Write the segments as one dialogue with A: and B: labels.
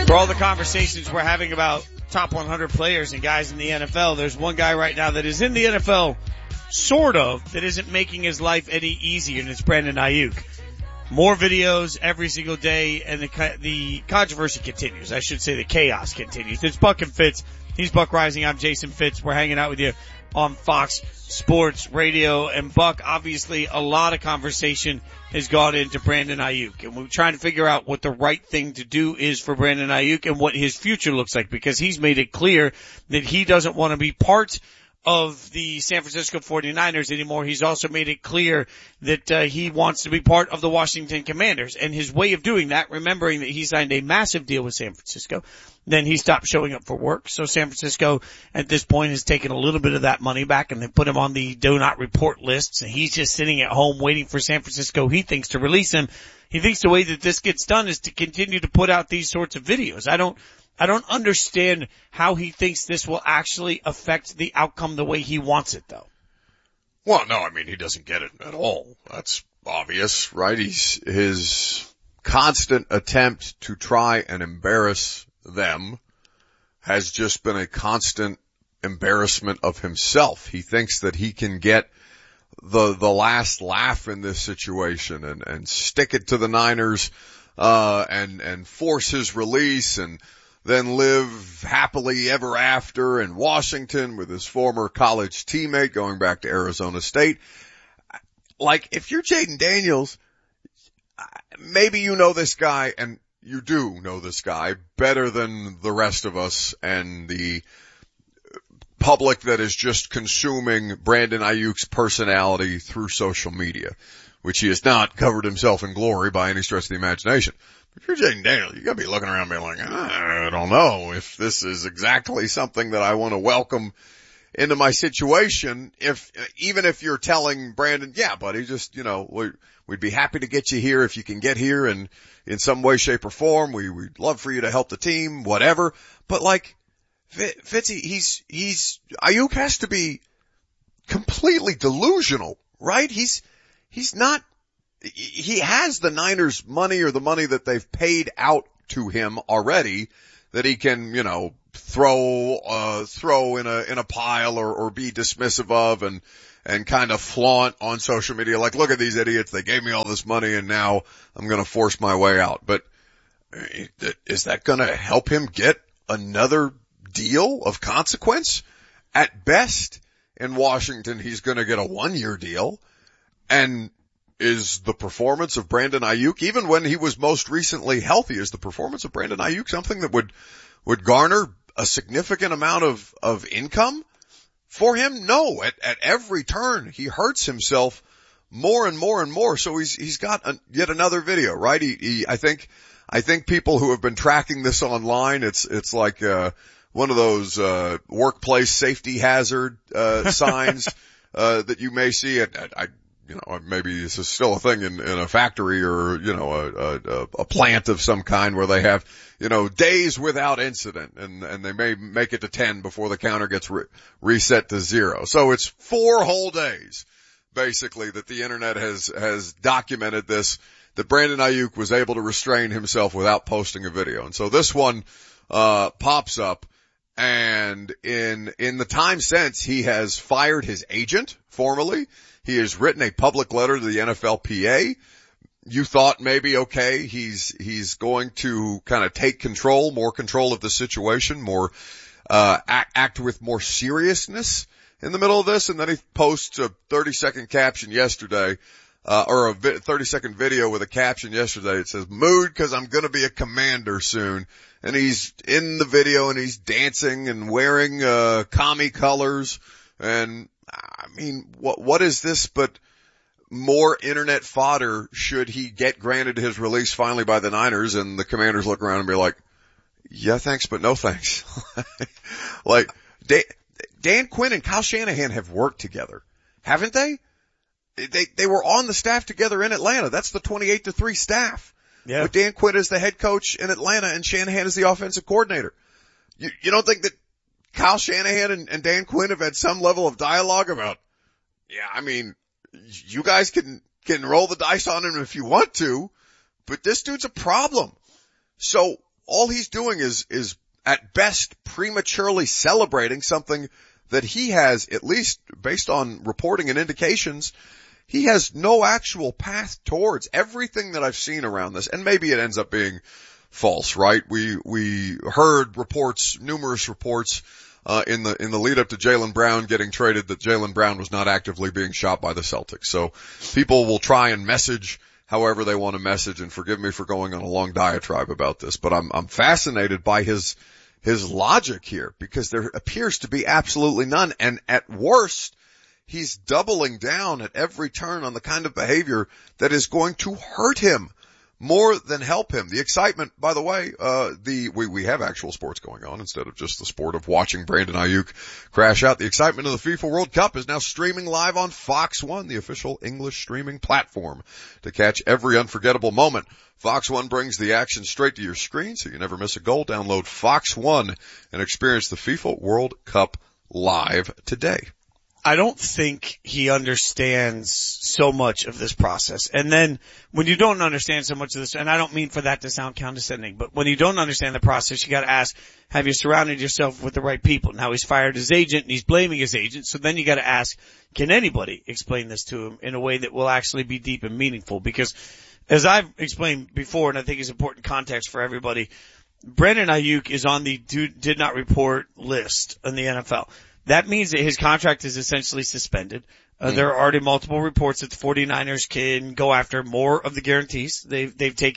A: For all the conversations we're having about top 100 players and guys in the NFL, there's one guy right now that is in the NFL, sort of, that isn't making his life any easier, and it's Brandon Aiyuk. More videos every single day, and the controversy continues. I should say the chaos continues. It's Buck and Fitz. He's Buck Rising. I'm Jason Fitz. We're hanging out with you on Fox Sports Radio. And Buck, obviously, a lot of conversation has gone into Brandon Aiyuk, and we're trying to figure out what the right thing to do is for Brandon Aiyuk and what his future looks like, because he's made it clear that he doesn't want to be part of the San Francisco 49ers anymore. He's also made it clear that he wants to be part of the Washington Commanders, and his way of doing that, remembering that he signed a massive deal with San Francisco, then he stopped showing up for work. So San Francisco at this point has taken a little bit of that money back, and they put him on the do not report lists, and he's just sitting at home waiting for San Francisco, he thinks, to release him. He thinks the way that this gets done is to continue to put out these sorts of videos. I don't understand how he thinks this will actually affect the outcome the way he wants it, though.
B: Well, no, I mean, he doesn't get it at all. That's obvious, right? His constant attempt to try and embarrass them has just been a constant embarrassment of himself. He thinks that he can get the last laugh in this situation and stick it to the Niners, and force his release and then live happily ever after in Washington with his former college teammate going back to Arizona State. Like, if you're Jaden Daniels, maybe you know this guy, and you do know this guy better than the rest of us and the public that is just consuming Brandon Aiyuk's personality through social media, which he has not covered himself in glory by any stretch of the imagination. If you're Jaden Daniels, you gotta be looking around being like, I don't know if this is exactly something that I want to welcome into my situation. Even if you're telling Brandon, yeah, buddy, just, we'd be happy to get you here if you can get here and in some way, shape, or form. We'd love for you to help the team, whatever. But like, Fitzy, Aiyuk has to be completely delusional, right? He has the Niners money, or the money that they've paid out to him already, that he can, throw in a pile or be dismissive of and kind of flaunt on social media. Like, look at these idiots. They gave me all this money and now I'm going to force my way out. But is that going to help him get another deal of consequence? At best, in Washington, he's going to get a 1-year deal. And is the performance of Brandon Aiyuk, even when he was most recently healthy, is the performance of Brandon Aiyuk something that would garner a significant amount of income for him? No. At every turn, he hurts himself more and more and more. So he's got yet another video, right? I think people who have been tracking this online, it's like, one of those, workplace safety hazard, signs, that you may see maybe this is still a thing in a factory or, a plant of some kind where they have, days without incident, and they may make it to 10 before the counter gets reset to 0. So it's 4 whole days, basically, that the internet has documented this, that Brandon Aiyuk was able to restrain himself without posting a video. And so this one, pops up, and in the time since, he has fired his agent formally. He has written a public letter to the NFLPA. You thought maybe, okay, he's going to kind of take more control of the situation, act with more seriousness in the middle of this. And then he posts a 30-second caption yesterday, or a 30-second video with a caption yesterday. It says, mood, 'cause I'm gonna be a commander soon. And he's in the video and he's dancing and wearing, commie colors. And I mean, what is this but more internet fodder should he get granted his release finally by the Niners, and the Commanders look around and be like, yeah, thanks, but no thanks. Like, Dan Quinn and Kyle Shanahan have worked together, haven't they? They were on the staff together in Atlanta. That's the 28-3 staff. Yeah. With Dan Quinn as the head coach in Atlanta and Shanahan as the offensive coordinator. You don't think that Kyle Shanahan and Dan Quinn have had some level of dialogue about, yeah, I mean, you guys can roll the dice on him if you want to, but this dude's a problem. So all he's doing is at best prematurely celebrating something that he has, at least based on reporting and indications, he has no actual path towards. Everything that I've seen around this, and maybe it ends up being false, right? We heard reports, numerous reports, in the lead up to Jaylen Brown getting traded, that Jaylen Brown was not actively being shot by the Celtics. So people will try and message however they want to message, and forgive me for going on a long diatribe about this, but I'm fascinated by his logic here, because there appears to be absolutely none. And at worst, he's doubling down at every turn on the kind of behavior that is going to hurt him more than help him. The excitement, by the way, we have actual sports going on instead of just the sport of watching Brandon Ayuk crash out. The excitement of the FIFA World Cup is now streaming live on Fox One, the official English streaming platform. To catch every unforgettable moment, Fox One brings the action straight to your screen so you never miss a goal. Download Fox One and experience the FIFA World Cup live today.
A: I don't think he understands so much of this process. And then when you don't understand so much of this, and I don't mean for that to sound condescending, but when you don't understand the process, you got to ask, have you surrounded yourself with the right people? Now he's fired his agent and he's blaming his agent. So then you got to ask, can anybody explain this to him in a way that will actually be deep and meaningful? Because as I've explained before, and I think is important context for everybody, Brandon Ayuk is on the did not report list in the NFL. That means that his contract is essentially suspended. There are already multiple reports that the 49ers can go after more of the guarantees. They've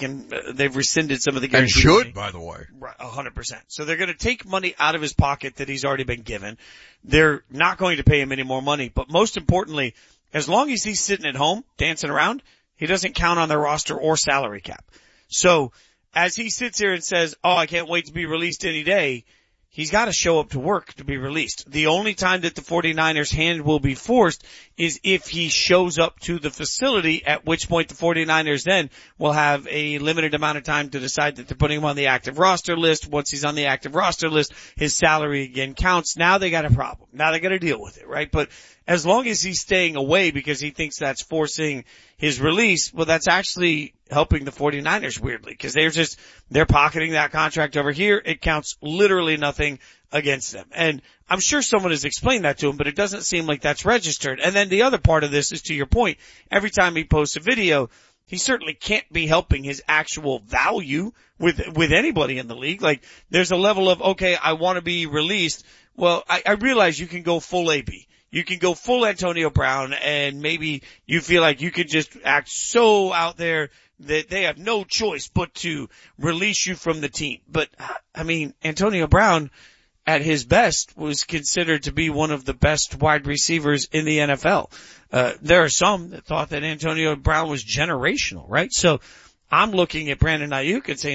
A: rescinded some of the guarantees.
B: And should, by the way.
A: Right, 100%. So they're going to take money out of his pocket that he's already been given. They're not going to pay him any more money. But most importantly, as long as he's sitting at home, dancing around, he doesn't count on their roster or salary cap. So as he sits here and says, oh, I can't wait to be released any day, he's got to show up to work to be released. The only time that the 49ers' hand will be forced is if he shows up to the facility, at which point the 49ers then will have a limited amount of time to decide that they're putting him on the active roster list. Once he's on the active roster list, his salary again counts. Now they got a problem. Now they got to deal with it, right? But as long as he's staying away because he thinks that's forcing his release, well, that's actually helping the 49ers weirdly, because they're pocketing that contract over here. It counts literally nothing against them. And I'm sure someone has explained that to him, but it doesn't seem like that's registered. And then the other part of this is, to your point, every time he posts a video, he certainly can't be helping his actual value with anybody in the league. Like, there's a level of, okay, I want to be released. Well, I realize you can go full AB. You can go full Antonio Brown, and maybe you feel like you could just act so out there that they have no choice but to release you from the team. But, I mean, Antonio Brown, at his best, was considered to be one of the best wide receivers in the NFL. There are some that thought that Antonio Brown was generational, right? So I'm looking at Brandon Ayuk and saying,